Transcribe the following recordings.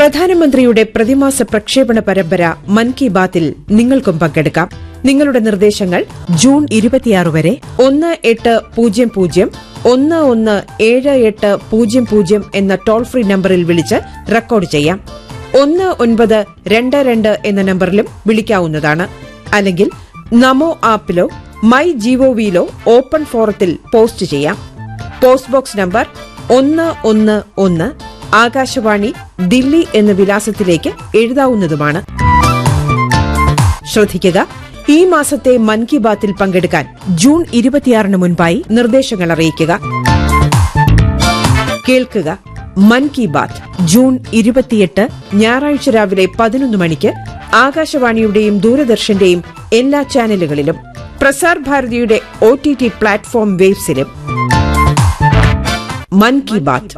പ്രധാനമന്ത്രിയുടെ പ്രതിമാസ പ്രക്ഷേപണ പരമ്പര മൻ കി ബാത്തിൽ നിങ്ങൾക്കും പങ്കെടുക്കാം. നിങ്ങളുടെ നിർദ്ദേശങ്ങൾ ജൂൺ 26 വരെ 1800-117800 എന്ന ടോൾ ഫ്രീ നമ്പറിൽ വിളിച്ച് റെക്കോർഡ് ചെയ്യാം. 1922 എന്ന നമ്പറിലും വിളിക്കാവുന്നതാണ്. അല്ലെങ്കിൽ നമോ ആപ്പിലോ മൈ ജിഒവിയിലോ ഓപ്പൺ ഫോറത്തിൽ പോസ്റ്റ് ചെയ്യാം. Post box number 111 Akashvani, Delhi എന്ന വിലാസത്തിലേക്ക് എഴുതാവുന്നതുമാണ്. ശ്രദ്ധിക്കുക, ഈ മാസത്തെ മൻ കി ബാത്തിൽ പങ്കെടുക്കാൻ ജൂൺ 26 മുൻപായി നിർദ്ദേശങ്ങൾ അറിയിക്കുക. കേൾക്കുക, മൻ കി ബാത്ത് ജൂൺ 28 ഞായറാഴ്ച രാവിലെ 11 മണിക്ക് ആകാശവാണിയുടെയും ദൂരദർശന്റെയും എല്ലാ ചാനലുകളിലും പ്രസാർ ഭാരതിയുടെ OTT പ്ലാറ്റ്ഫോം വേവ്സിലും. മൻ കി ബാത്ത്.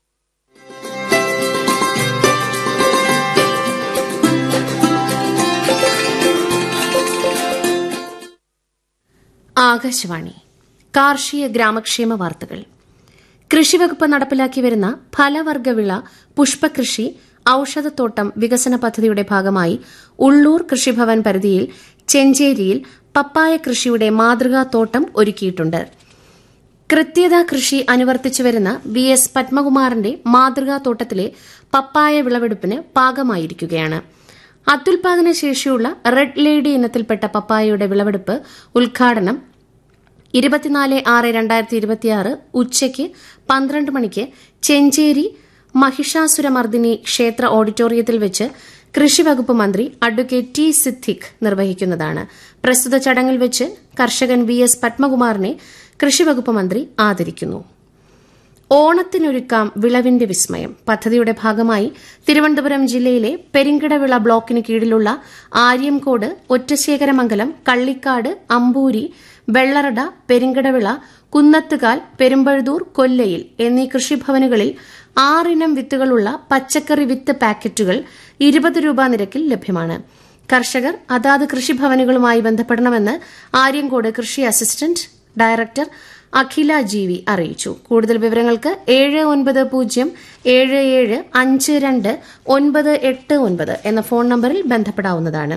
ആകാശവാണി കാർഷിക ഗ്രാമക്ഷേമ വാർത്തകൾ. കൃഷിവകുപ്പ് നടപ്പിലാക്കി വരുന്ന ഫലവർഗ്ഗവിള, പുഷ്പകൃഷി, ഔഷധത്തോട്ടം വികസന പദ്ധതിയുടെ ഭാഗമായി ഉള്ളൂർ കൃഷിഭവൻ പരിധിയിൽ ചെഞ്ചേരിയിൽ പപ്പായ കൃഷിയുടെ മാതൃകാത്തോട്ടം ഒരുക്കിയിട്ടുണ്ട്. കൃത്യത കൃഷി അനുവർത്തിച്ചുവരുന്ന VS പത്മകുമാറിന്റെ മാതൃകാത്തോട്ടത്തിലെ പപ്പായ വിളവെടുപ്പിന് പാകമായിരിക്കുകയാണ്. അത്യുൽപാദന ശേഷിയുള്ള റെഡ് ലേഡി ഇനത്തിൽപ്പെട്ട പപ്പായയുടെ വിളവെടുപ്പ് ഉദ്ഘാടനം 24/6/2026 ഉച്ചയ്ക്ക് 12 മണിക്ക് ചെഞ്ചേരി മഹിഷാസുരമർദിനി ക്ഷേത്ര ഓഡിറ്റോറിയത്തിൽ വെച്ച് കൃഷിവകുപ്പ് മന്ത്രി അഡ്വക്കേറ്റ് ടി സിദ്ദിഖ് നിർവഹിക്കുന്നതാണ്. പ്രസ്തുത ചടങ്ങിൽ വെച്ച് കർഷകൻ VS പത്മകുമാറിനെ കൃഷിവകുപ്പ് മന്ത്രി ആദരിക്കുന്നു. ഓണത്തിനൊരുക്കാം വിളവിന്റെ വിസ്മയം പദ്ധതിയുടെ ഭാഗമായി തിരുവനന്തപുരം ജില്ലയിലെ പെരിങ്കടവിള ബ്ലോക്കിന് കീഴിലുള്ള ആര്യംകോട്, ഒറ്റശേഖരമംഗലം, കള്ളിക്കാട്, അമ്പൂരി, വെള്ളറട, പെരിങ്കടവിള, കുന്നത്തുകാൽ, പെരുമ്പഴുതൂർ, കൊല്ലയിൽ എന്നീ കൃഷിഭവനുകളിൽ 6 ഇനം വിത്തുകളുള്ള പച്ചക്കറി വിത്ത് പാക്കറ്റുകൾ 20 രൂപ നിരക്കിൽ ലഭ്യമാണ്. കർഷകർ അതാത് കൃഷിഭവനുകളുമായി ബന്ധപ്പെടണമെന്ന് ആര്യംകോട് കൃഷി അസിസ്റ്റന്റ് ഡയറക്ടർ അഖില GV അറിയിച്ചു. കൂടുതൽ വിവരങ്ങൾക്ക് 7907775289 എന്ന ഫോൺ നമ്പറിൽ ബന്ധപ്പെടാവുന്നതാണ്.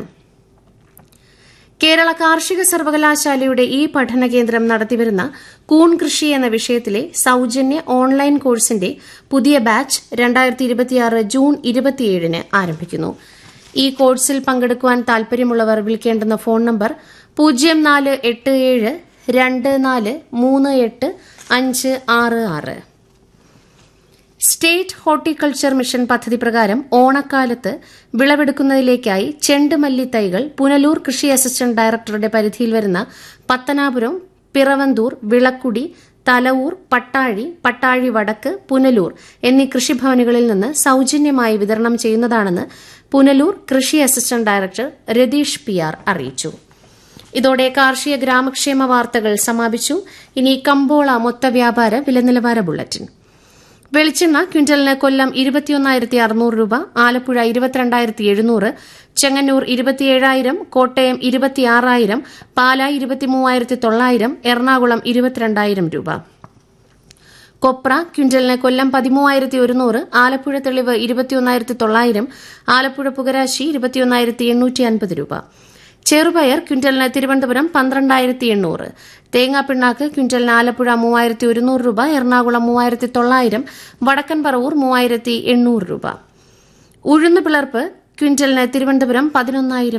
കേരള കാർഷിക സർവകലാശാലയുടെ ഈ പഠന കേന്ദ്രം നടത്തിവരുന്ന കൂൺ കൃഷി എന്ന വിഷയത്തിലെ സൌജന്യ ഓൺലൈൻ കോഴ്സിന്റെ പുതിയ ബാച്ച് 2026 ജൂൺ 27 ആരംഭിക്കുന്നു. ഈ കോഴ്സിൽ പങ്കെടുക്കുവാൻ താൽപര്യമുള്ളവർ വിളിക്കേണ്ടുന്ന phone number 0487243856. State horticulture mission പദ്ധതി പ്രകാരം ഓണക്കാലത്ത് വിളവെടുക്കുന്നതിലേക്കായി ചെണ്ടുമല്ലി തൈകൾ പുനലൂർ കൃഷി അസിസ്റ്റന്റ് ഡയറക്ടറുടെ പരിധിയിൽ വരുന്ന പത്തനാപുരം, പിറവന്തൂർ, വിളക്കുടി, തലവൂർ, പട്ടാഴി വടക്ക്, പുനലൂർ എന്നീ കൃഷിഭവനുകളിൽ നിന്ന് സൌജന്യമായി വിതരണം ചെയ്യുന്നതാണെന്ന് പുനലൂർ കൃഷി അസിസ്റ്റന്റ് ഡയറക്ടർ രതീഷ് PR അറിയിച്ചു. ഇതോടെ കാർഷിക ഗ്രാമക്ഷേമ വാർത്തകൾ സമാപിച്ചു. ഇനി കമ്പോള മൊത്തവ്യാപാര വിലനിലവാര ബുള്ളറ്റിൻ. വെളിച്ചെണ്ണ ക്വിന്റലിന് കൊല്ലം 21,600 രൂപ, ആലപ്പുഴ 22,700, ചെങ്ങന്നൂർ 27,000, കോട്ടയം 26,000, പാല 23,900, എറണാകുളം 22,000 രൂപ. കൊപ്ര ക്വിന്റലിന് കൊല്ലം 13,100, ആലപ്പുഴ തെളിവ് 21,900, ആലപ്പുഴ പുകരാശി 21,850 രൂപ. ചെറുപയർ ക്വിന്റലിന് തിരുവനന്തപുരം 12,800, തേങ്ങാപ്പിണ്ണാക്ക് ക്വിന്റലിന് ആലപ്പുഴ 3,100 രൂപ, എറണാകുളം 3,900, വടക്കൻ പറവൂർ 3,800 രൂപ. ഉഴുന്ന് പിളർപ്പ് ക്വിന്റലിന് തിരുവനന്തപുരം 11,000